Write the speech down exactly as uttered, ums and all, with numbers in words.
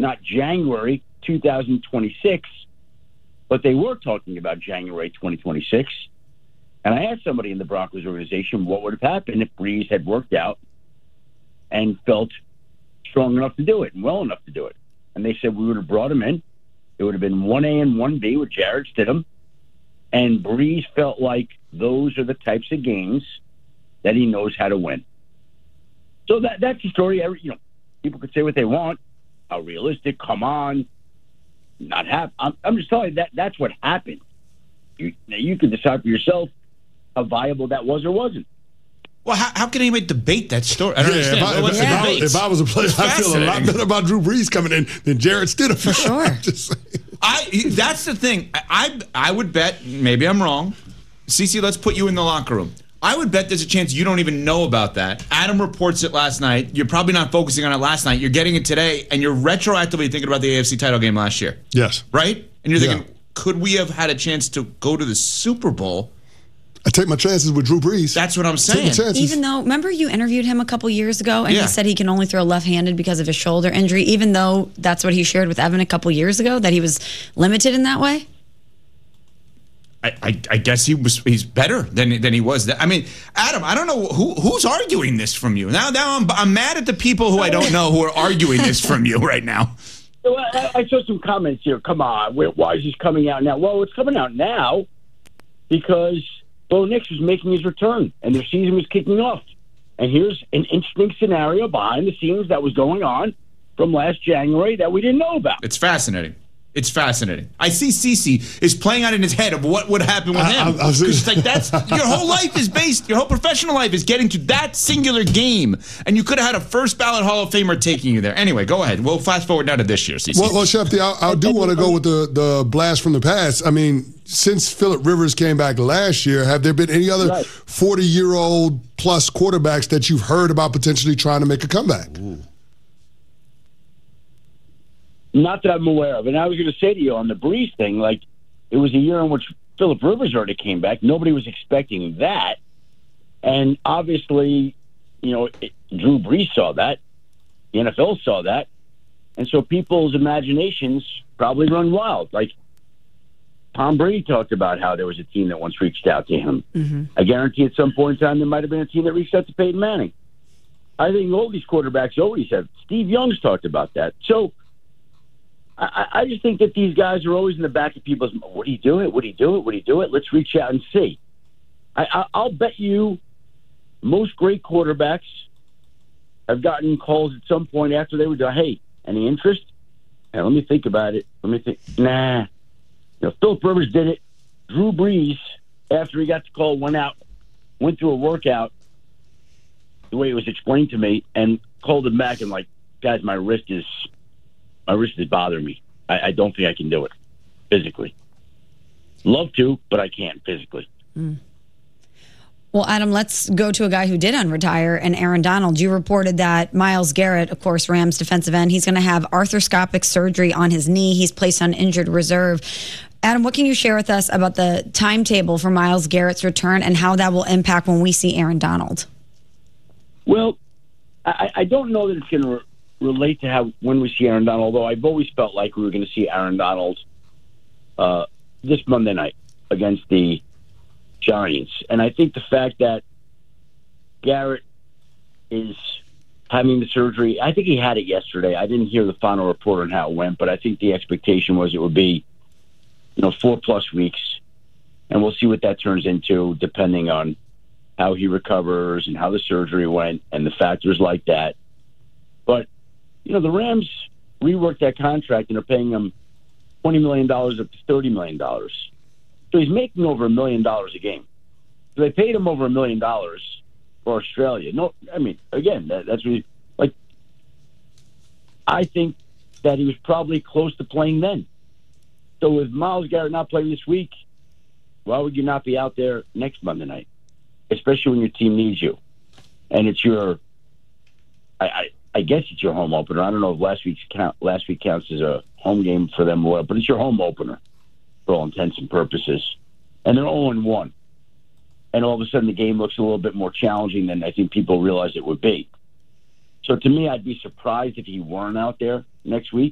not January two thousand twenty-six, but they were talking about January twenty twenty-six. And I asked somebody in the Broncos organization what would have happened if Brees had worked out and felt strong enough to do it and well enough to do it. And they said we would have brought him in. It would have been one A and one B with Jarrett Stidham. And Brees felt like those are the types of games that he knows how to win. So that that's the story. Every, you know, people could say what they want. How realistic? Come on, not happen. I'm, I'm just telling you that that's what happened. You, now you can decide for yourself how viable that was or wasn't. Well, how, how can anybody debate that story? I don't yeah, understand. If I, What's if, the if, I, debate? if I was a player, I feel a lot better about Drew Brees coming in than Jarrett Stidham. For sure. Just I that's the thing. I, I I would bet, maybe I'm wrong. Cece, let's put you in the locker room. I would bet there's a chance you don't even know about that. Adam reports it last night. You're probably not focusing on it last night. You're getting it today, and you're retroactively thinking about the A F C title game last year. Yes. Right? And you're thinking, Yeah. could we have had a chance to go to the Super Bowl? I take my chances with Drew Brees. That's what I'm Take my saying. chances. Even though, remember you interviewed him a couple years ago and Yeah. he said he can only throw left-handed because of his shoulder injury, even though that's what he shared with Evan a couple years ago, that he was limited in that way? I, I, I guess he was he's better than than he was. I mean, Adam, I don't know who who's arguing this from you. Now now I'm I'm mad at the people who I don't know who are arguing this from you right now. So I, I saw some comments here. Come on, why is this coming out now? Well, it's coming out now because Bo Nix was making his return and their season was kicking off. And here's an interesting scenario behind the scenes that was going on from last January that we didn't know about. It's fascinating. It's fascinating. I see Cece is playing out in his head of what would happen with I- him. I- I see. Because it's like that's your whole life is based, your whole professional life is getting to that singular game, and you could have had a first ballot Hall of Famer taking you there. Anyway, go ahead. We'll fast forward now to this year, Cece. Well, well Shefty, I, I do want to go with the, the blast from the past. I mean, since Phillip Rivers came back last year, have there been any other forty-year-old plus quarterbacks that you've heard about potentially trying to make a comeback? Ooh. Not that I'm aware of. And I was going to say to you on the Brees thing, like, it was a year in which Phillip Rivers already came back. Nobody was expecting that. And obviously, you know, it, Drew Brees saw that. The N F L saw that. And so people's imaginations probably run wild. Like, Tom Brady talked about how there was a team that once reached out to him. Mm-hmm. I guarantee at some point in time there might have been a team that reached out to Peyton Manning. I think all these quarterbacks always have. Steve Young's talked about that. So, I, I just think that these guys are always in the back of people's mind. Would he do it? Would he do it? Would he do it? Let's reach out and see. I, I, I'll bet you most great quarterbacks have gotten calls at some point after they were done. Hey, any interest? Hey, let me think about it. Let me think. Nah. You know, Phillip Rivers did it. Drew Brees, after he got the call, went out, went through a workout the way it was explained to me, and called him back and like, guys, my wrist is my wrist is bothering me. I, I don't think I can do it physically. Love to, but I can't physically. Mm. Well, Adam, let's go to a guy who did unretire, and Aaron Donald. You reported that Myles Garrett, of course, Rams defensive end, he's going to have arthroscopic surgery on his knee. He's placed on injured reserve. Adam, what can you share with us about the timetable for Myles Garrett's return and how that will impact when we see Aaron Donald? Well, I, I don't know that it's going to re- relate to how when we see Aaron Donald, although I've always felt like we were going to see Aaron Donald uh, this Monday night against the Giants. And I think the fact that Garrett is having the surgery, I think he had it yesterday. I didn't hear the final report on how it went, but I think the expectation was it would be, you know, four plus weeks. And we'll see what that turns into depending on how he recovers and how the surgery went and the factors like that. But, you know, the Rams reworked that contract and are paying him twenty million dollars up to thirty million dollars. So he's making over a million dollars a game. So they paid him over a million dollars for Australia. No, I mean, again, that, that's really, like, I think that he was probably close to playing then. So with Myles Garrett not playing this week, why would you not be out there next Monday night? Especially when your team needs you. And it's your, I, I, I guess it's your home opener. I don't know if last week's count, last week counts as a home game for them, or what, but it's your home opener for all intents and purposes. And they're oh and one. And all of a sudden the game looks a little bit more challenging than I think people realize it would be. So to me, I'd be surprised if he weren't out there next week.